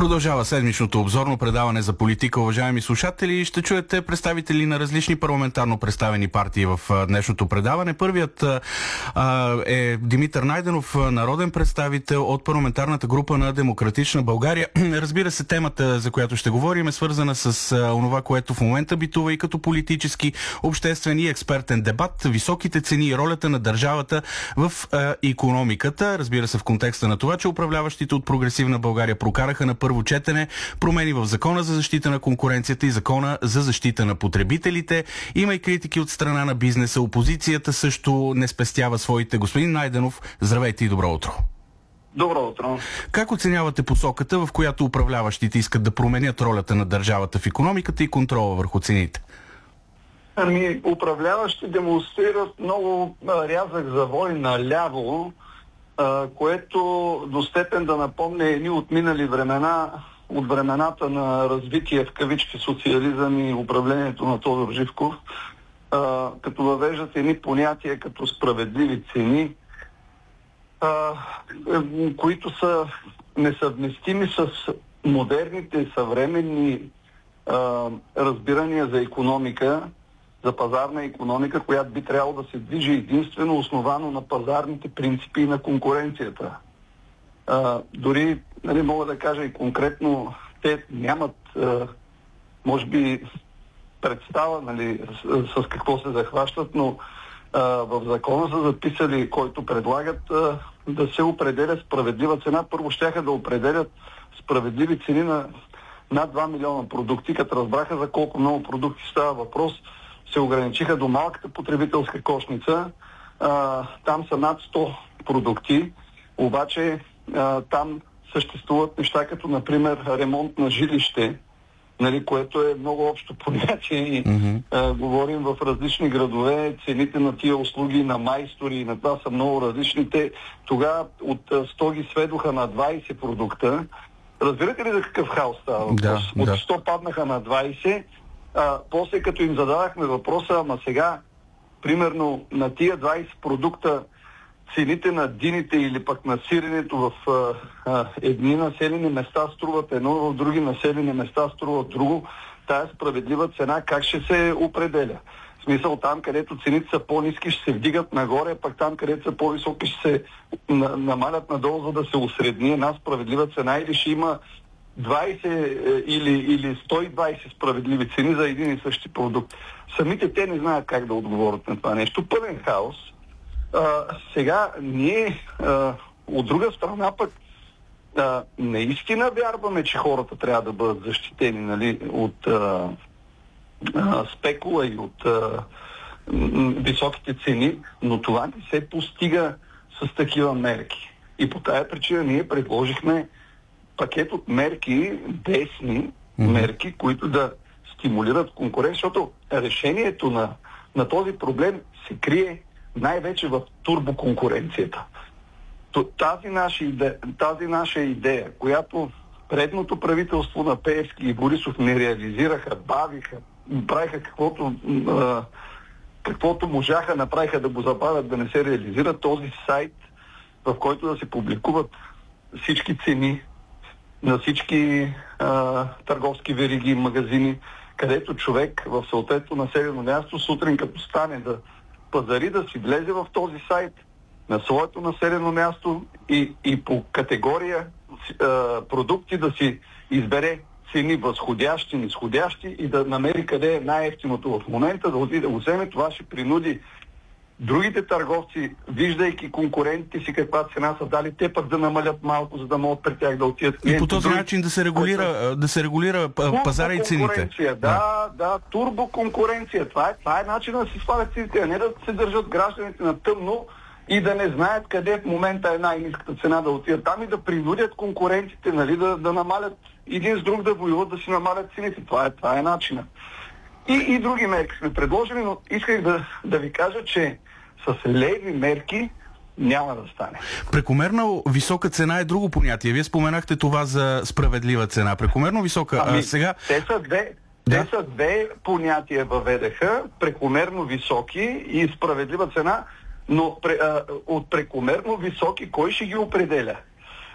Продължава седмичното обзорно предаване за политика, уважаеми слушатели. Ще чуете представители на различни парламентарно представени партии в днешното предаване. Първият е Димитър Найденов, народен представител от парламентарната група на Демократична България. Разбира се, темата, за която ще говорим, е свързана с онова, което в момента битува и като политически, обществен и експертен дебат. Високите цени и ролята на държавата в икономиката. Разбира се, в контекста на това, че управляващите от Прогресивна България прокараха на първо четене промени в Закона за защита на конкуренцията и Закона за защита на потребителите. Има и критики от страна на бизнеса. Опозицията също не спестява своите. Господин Найденов, здравейте и добро утро. Добро утро. Как оценявате посоката, в която управляващите искат да променят ролята на държавата в икономиката и контрола върху цените? Управляващи демонстрират много рязък завой наляво, което до степен да напомня едни отминали времена, от времената на развитие в кавички социализъм и управлението на Тодор Живков, като въвеждат едни понятия като справедливи цени, които са несъвместими с модерните, съвременни разбирания за икономика, за пазарна икономика, която би трябвало да се движи единствено основано на пазарните принципи и на конкуренцията. Дори, мога да кажа и конкретно, те нямат, може би, представа, с какво се захващат, но в закона са записали, който предлагат да се определя справедлива цена. Първо щяха да определят справедливи цени на над 2 милиона продукти, като разбраха за колко много продукти става въпрос, се ограничиха до малката потребителска кошница. Там са над 100 продукти, обаче там съществуват неща като, например, ремонт на жилище, което е много общо понятие и говорим в различни градове, цените на тия услуги, на майстори и на това са много различни. Те тогава от 100 ги сведоха на 20 продукта. Разбирате ли за какъв хаос става въпрос? От 100 паднаха на 20. После като им зададахме въпроса, ама сега, примерно на тия 20 продукта, цените на дините или пък на сиренето в едни населени места струват едно, в други населени места струват друго, тая справедлива цена как ще се определя? В смисъл, там, където цените са по-ниски, ще се вдигат нагоре, пък там, където са по-високи, ще се намалят надолу, за да се усредни една справедлива цена, или ще има 20 или 120 справедливи цени за един и същи продукт. Самите те не знаят как да отговорят на това нещо. Пълен хаос. Сега ние от друга страна пък наистина вярваме, че хората трябва да бъдат защитени от спекула и от високите цени, но това не се постига с такива мерки. И по тая причина ние предложихме пакет от мерки, десни мерки, които да стимулират конкуренция, защото решението на този проблем се крие най-вече в турбоконкуренцията. Тази наша идея, която предното правителство на Пеевски и Борисов не реализираха, бавиха, правиха каквото можаха, направиха да го забавят, да не се реализира този сайт, в който да се публикуват всички цени на всички търговски вериги и магазини, където човек в съответно населено място сутрин като стане да пазари, да си влезе в този сайт на своето населено място и по категория продукти да си избере цени възходящи, нисходящи и да намери къде е най-евтиното в момента, да отиде да го вземе. Това ще принуди другите търговци, виждайки конкурентите си каква цена са дали, те пък да намалят малко, за да могат при тях да отидат. И по този начин да се регулира пазара и цените. Да, турбоконкуренция. Това е начинът да си свалят цените, а не да се държат гражданите на тъмно и да не знаят къде в момента е най-ниската цена да отидат там и да принудят конкурентите, да намалят един с друг, да воюват, да си намалят цените. Това е начинът. И други мерки сме предложили, но исках да ви кажа, че с леви мерки няма да стане. Прекомерно висока цена е друго понятие. Вие споменахте това за справедлива цена. Прекомерно висока. Сега... Те са две понятия въведаха. Прекомерно високи и справедлива цена, но от прекомерно високи кой ще ги определя?